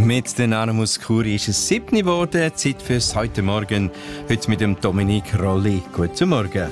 Mit den Animus Curi ist es 7 geworden. Zeit fürs heute Morgen. Heute mit dem Dominik Rolli. Guten Morgen.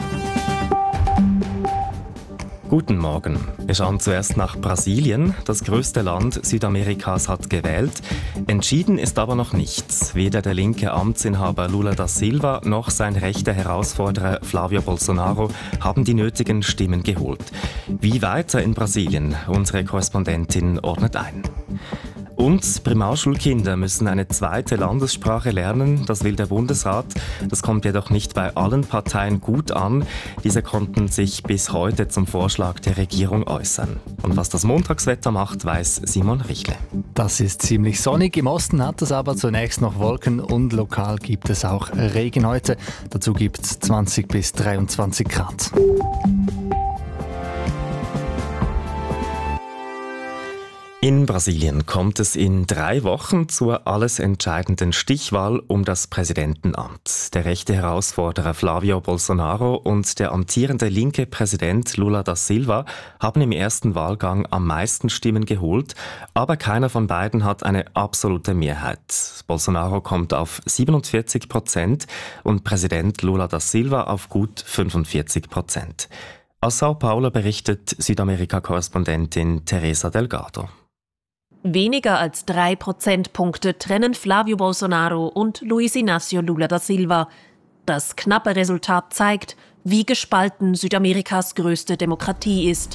Guten Morgen. Wir schauen zuerst nach Brasilien. Das größte Land Südamerikas hat gewählt. Entschieden ist aber noch nichts. Weder der linke Amtsinhaber Lula da Silva noch sein rechter Herausforderer Flavio Bolsonaro haben die nötigen Stimmen geholt. Wie weiter in Brasilien? Unsere Korrespondentin ordnet ein. Und Primarschulkinder müssen eine zweite Landessprache lernen, das will der Bundesrat. Das kommt jedoch nicht bei allen Parteien gut an. Diese konnten sich bis heute zum Vorschlag der Regierung äußern. Und was das Montagswetter macht, weiß Simon Richle. Das ist ziemlich sonnig. Im Osten hat es aber zunächst noch Wolken und lokal gibt es auch Regen heute. Dazu gibt es 20 bis 23 Grad. In Brasilien kommt es in 3 Wochen zur alles entscheidenden Stichwahl um das Präsidentenamt. Der rechte Herausforderer Flavio Bolsonaro und der amtierende linke Präsident Lula da Silva haben im ersten Wahlgang am meisten Stimmen geholt, aber keiner von beiden hat eine absolute Mehrheit. Bolsonaro kommt auf 47% und Präsident Lula da Silva auf gut 45%. Aus Sao Paulo berichtet Südamerika-Korrespondentin Teresa Delgado. Weniger als 3 Prozentpunkte trennen Flavio Bolsonaro und Luiz Inácio Lula da Silva. Das knappe Resultat zeigt, wie gespalten Südamerikas größte Demokratie ist.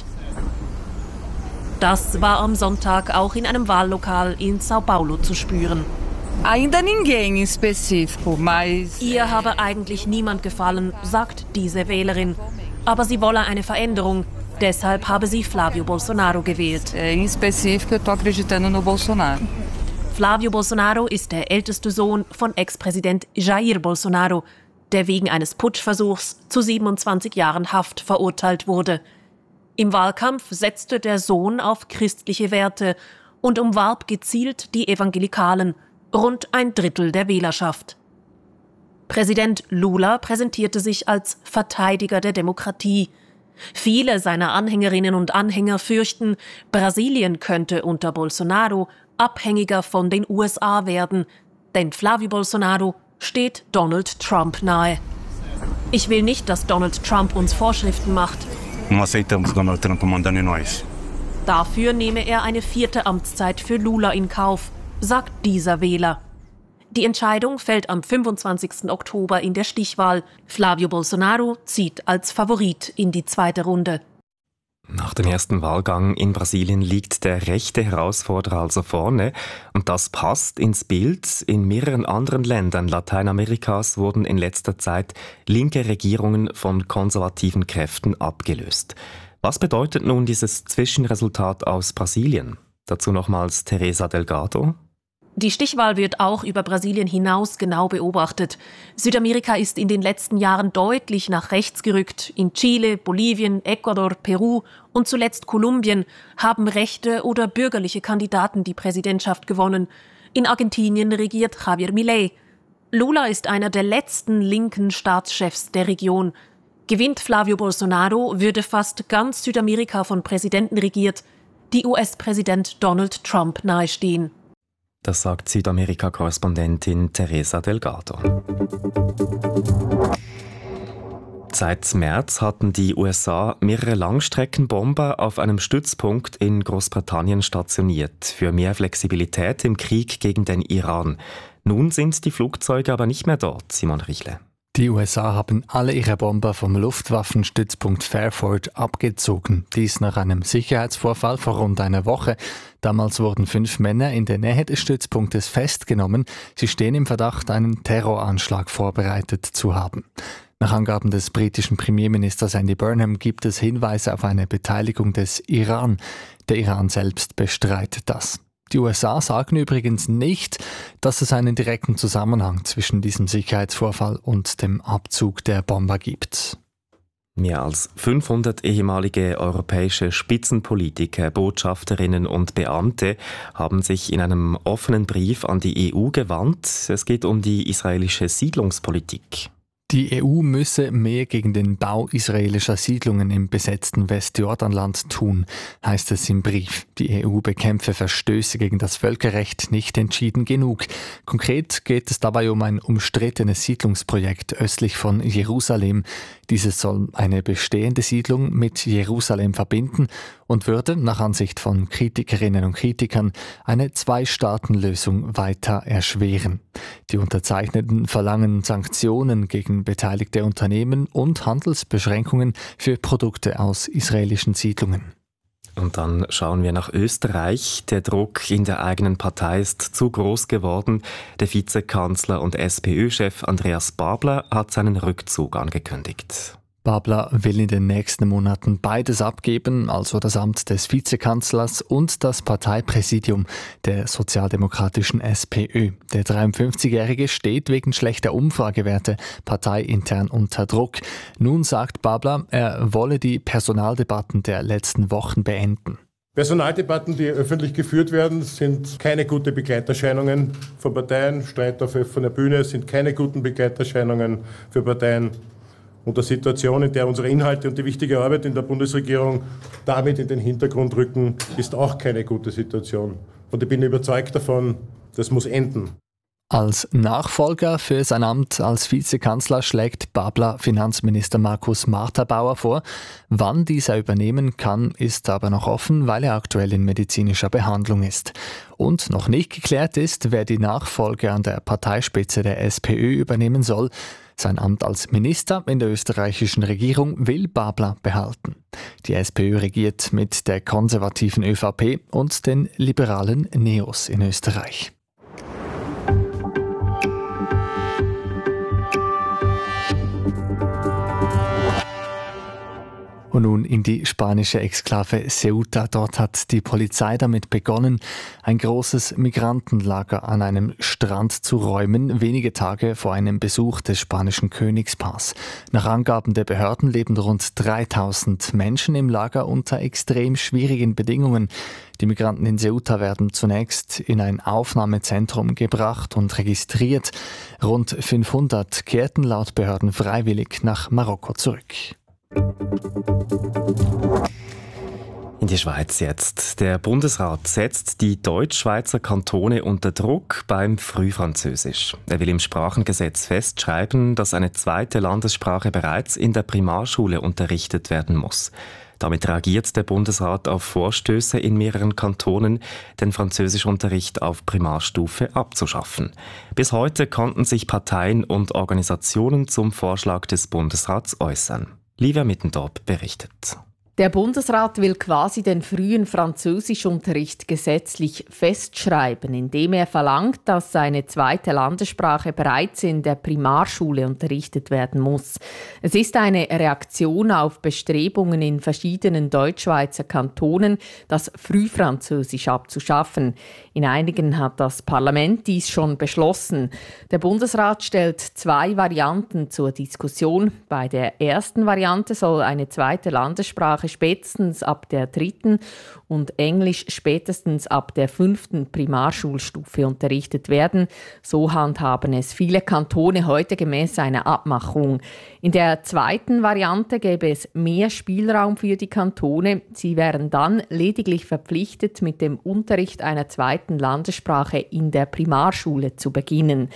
Das war am Sonntag auch in einem Wahllokal in Sao Paulo zu spüren. Ainda ninguém específico, mas... Ihr habe eigentlich niemand gefallen, sagt diese Wählerin. Aber sie wolle eine Veränderung. Deshalb habe sie Flavio Bolsonaro gewählt. Em específico, eu tô acreditando no Bolsonaro. Flavio Bolsonaro ist der älteste Sohn von Ex-Präsident Jair Bolsonaro, der wegen eines Putschversuchs zu 27 Jahren Haft verurteilt wurde. Im Wahlkampf setzte der Sohn auf christliche Werte und umwarb gezielt die Evangelikalen, rund 1/3 der Wählerschaft. Präsident Lula präsentierte sich als Verteidiger der Demokratie. Viele seiner Anhängerinnen und Anhänger fürchten, Brasilien könnte unter Bolsonaro abhängiger von den USA werden, denn Flavio Bolsonaro steht Donald Trump nahe. Ich will nicht, dass Donald Trump uns Vorschriften macht. Não aceitamos Donald Trump mandando em nós. Dafür nehme er eine 4. Amtszeit für Lula in Kauf, sagt dieser Wähler. Die Entscheidung fällt am 25. Oktober in der Stichwahl. Flavio Bolsonaro zieht als Favorit in die 2. Runde. Nach dem ersten Wahlgang in Brasilien liegt der rechte Herausforderer also vorne. Und das passt ins Bild. In mehreren anderen Ländern Lateinamerikas wurden in letzter Zeit linke Regierungen von konservativen Kräften abgelöst. Was bedeutet nun dieses Zwischenresultat aus Brasilien? Dazu nochmals Teresa Delgado. Die Stichwahl wird auch über Brasilien hinaus genau beobachtet. Südamerika ist in den letzten Jahren deutlich nach rechts gerückt. In Chile, Bolivien, Ecuador, Peru und zuletzt Kolumbien haben rechte oder bürgerliche Kandidaten die Präsidentschaft gewonnen. In Argentinien regiert Javier Milei. Lula ist einer der letzten linken Staatschefs der Region. Gewinnt Flavio Bolsonaro, würde fast ganz Südamerika von Präsidenten regiert, die US-Präsident Donald Trump nahestehen. Das sagt Südamerika-Korrespondentin Teresa Delgado. Seit März hatten die USA mehrere Langstreckenbomber auf einem Stützpunkt in Großbritannien stationiert, für mehr Flexibilität im Krieg gegen den Iran. Nun sind die Flugzeuge aber nicht mehr dort, Simon Richle. Die USA haben alle ihre Bomber vom Luftwaffenstützpunkt Fairford abgezogen. Dies nach einem Sicherheitsvorfall vor rund einer Woche. Damals wurden 5 Männer in der Nähe des Stützpunktes festgenommen. Sie stehen im Verdacht, einen Terroranschlag vorbereitet zu haben. Nach Angaben des britischen Premierministers Andy Burnham gibt es Hinweise auf eine Beteiligung des Iran. Der Iran selbst bestreitet das. Die USA sagen übrigens nicht, dass es einen direkten Zusammenhang zwischen diesem Sicherheitsvorfall und dem Abzug der Bomber gibt. Mehr als 500 ehemalige europäische Spitzenpolitiker, Botschafterinnen und Beamte haben sich in einem offenen Brief an die EU gewandt. Es geht um die israelische Siedlungspolitik. Die EU müsse mehr gegen den Bau israelischer Siedlungen im besetzten Westjordanland tun, heißt es im Brief. Die EU bekämpfe Verstöße gegen das Völkerrecht nicht entschieden genug. Konkret geht es dabei um ein umstrittenes Siedlungsprojekt östlich von Jerusalem. Dieses soll eine bestehende Siedlung mit Jerusalem verbinden und würde, nach Ansicht von Kritikerinnen und Kritikern, eine Zwei-Staaten-Lösung weiter erschweren. Die Unterzeichneten verlangen Sanktionen gegen beteiligte Unternehmen und Handelsbeschränkungen für Produkte aus israelischen Siedlungen. Und dann schauen wir nach Österreich. Der Druck in der eigenen Partei ist zu groß geworden. Der Vizekanzler und SPÖ-Chef Andreas Babler hat seinen Rückzug angekündigt. Babler will in den nächsten Monaten beides abgeben, also das Amt des Vizekanzlers und das Parteipräsidium der sozialdemokratischen SPÖ. Der 53-Jährige steht wegen schlechter Umfragewerte parteiintern unter Druck. Nun sagt Babler, er wolle die Personaldebatten der letzten Wochen beenden. Personaldebatten, die öffentlich geführt werden, sind keine guten Begleiterscheinungen von Parteien. Streit auf offener Bühne sind keine guten Begleiterscheinungen für Parteien. Und der Situation, in der unsere Inhalte und die wichtige Arbeit in der Bundesregierung damit in den Hintergrund rücken, ist auch keine gute Situation. Und ich bin überzeugt davon, das muss enden. Als Nachfolger für sein Amt als Vizekanzler schlägt Babler Finanzminister Markus Marthabauer vor. Wann dieser übernehmen kann, ist aber noch offen, weil er aktuell in medizinischer Behandlung ist. Und noch nicht geklärt ist, wer die Nachfolge an der Parteispitze der SPÖ übernehmen soll. Sein Amt als Minister in der österreichischen Regierung will Babler behalten. Die SPÖ regiert mit der konservativen ÖVP und den liberalen NEOS in Österreich. Und nun in die spanische Exklave Ceuta. Dort hat die Polizei damit begonnen, ein großes Migrantenlager an einem Strand zu räumen, wenige Tage vor einem Besuch des spanischen Königspaars. Nach Angaben der Behörden leben rund 3000 Menschen im Lager unter extrem schwierigen Bedingungen. Die Migranten in Ceuta werden zunächst in ein Aufnahmezentrum gebracht und registriert. Rund 500 kehrten laut Behörden freiwillig nach Marokko zurück. In die Schweiz jetzt. Der Bundesrat setzt die Deutschschweizer Kantone unter Druck beim Frühfranzösisch. Er will im Sprachengesetz festschreiben, dass eine zweite Landessprache bereits in der Primarschule unterrichtet werden muss. Damit reagiert der Bundesrat auf Vorstöße in mehreren Kantonen, den Französischunterricht auf Primarstufe abzuschaffen. Bis heute konnten sich Parteien und Organisationen zum Vorschlag des Bundesrats äußern. Livia Mittendorp berichtet. Der Bundesrat will quasi den frühen Französischunterricht gesetzlich festschreiben, indem er verlangt, dass eine zweite Landessprache bereits in der Primarschule unterrichtet werden muss. Es ist eine Reaktion auf Bestrebungen in verschiedenen Deutschschweizer Kantonen, das Frühfranzösisch abzuschaffen. In einigen hat das Parlament dies schon beschlossen. Der Bundesrat stellt 2 Varianten zur Diskussion. Bei der ersten Variante soll eine zweite Landessprache spätestens ab der 3. und Englisch spätestens ab der 5. Primarschulstufe unterrichtet werden. So handhaben es viele Kantone heute gemäß einer Abmachung. In der zweiten Variante gäbe es mehr Spielraum für die Kantone. Sie wären dann lediglich verpflichtet, mit dem Unterricht einer zweiten Landessprache in der Primarschule zu beginnen.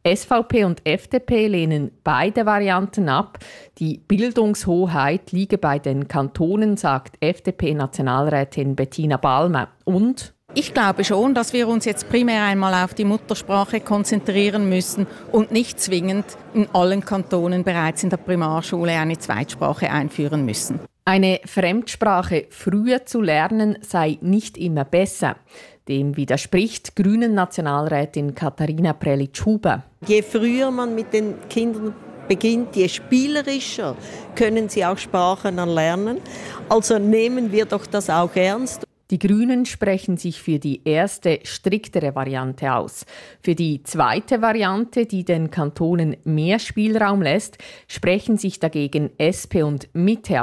SVP und FDP lehnen beide Varianten ab. Die Bildungshoheit liege bei den Kantonen, sagt FDP-Nationalrätin Bettina Balmer. Und ich glaube schon, dass wir uns jetzt primär einmal auf die Muttersprache konzentrieren müssen und nicht zwingend in allen Kantonen bereits in der Primarschule eine Zweitsprache einführen müssen. Eine Fremdsprache früher zu lernen sei nicht immer besser. Dem widerspricht Grünen-Nationalrätin Katharina Prelitsch-Huber. Je früher man mit den Kindern beginnt, je spielerischer können sie auch Sprachen erlernen. Also nehmen wir doch das auch ernst. Die Grünen sprechen sich für die erste, striktere Variante aus. Für die zweite Variante, die den Kantonen mehr Spielraum lässt, sprechen sich dagegen SP und Mitte aus.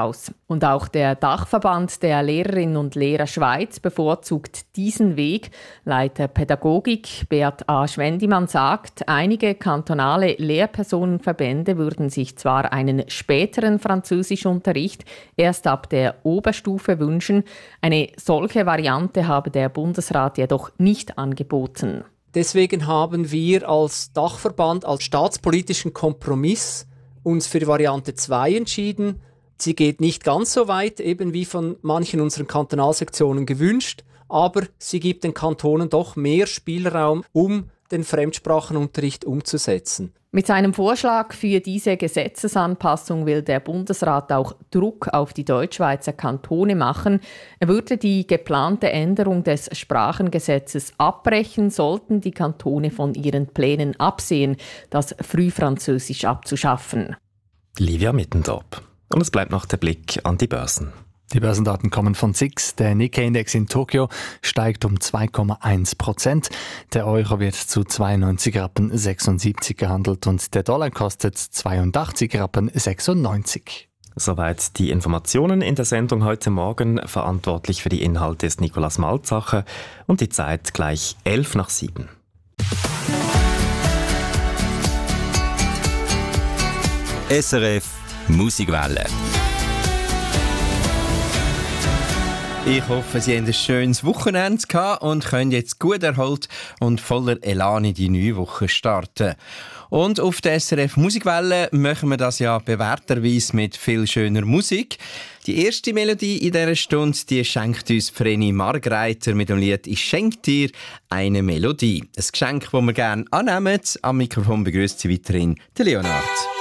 Und auch der Dachverband der Lehrerinnen und Lehrer Schweiz bevorzugt diesen Weg. Leiter Pädagogik Beat A. Schwendimann sagt, einige kantonale Lehrpersonenverbände würden sich zwar einen späteren Französischunterricht erst ab der Oberstufe wünschen, eine solche Variante habe der Bundesrat jedoch nicht angeboten. Deswegen haben wir als Dachverband, als staatspolitischen Kompromiss uns für die Variante 2 entschieden. Sie geht nicht ganz so weit, eben wie von manchen unseren Kantonalsektionen gewünscht, aber sie gibt den Kantonen doch mehr Spielraum, um den Fremdsprachenunterricht umzusetzen. Mit seinem Vorschlag für diese Gesetzesanpassung will der Bundesrat auch Druck auf die Deutschschweizer Kantone machen. Er würde die geplante Änderung des Sprachengesetzes abbrechen, sollten die Kantone von ihren Plänen absehen, das Frühfranzösisch abzuschaffen. Livia Mittendorp. Und es bleibt noch der Blick an die Börsen. Die Börsendaten kommen von SIX. Der Nikkei-Index in Tokio steigt um 2,1%. Der Euro wird zu 92,76 Rappen gehandelt und der Dollar kostet 82,96 Rappen. Soweit die Informationen in der Sendung heute Morgen. Verantwortlich für die Inhalte ist Nicolas Malzacher und die Zeit gleich 6:11. SRF Musikwelle. Ich hoffe, Sie haben ein schönes Wochenende gehabt und können jetzt gut erholt und voller Elan in die neue Woche starten. Und auf der SRF Musikwelle machen wir das ja bewährterweise mit viel schöner Musik. Die erste Melodie in dieser Stunde, die schenkt uns Vreni Margreiter mit dem Lied «Ich schenk dir eine Melodie». Ein Geschenk, das wir gerne annehmen. Am Mikrofon begrüßt Sie weiterhin Leonard.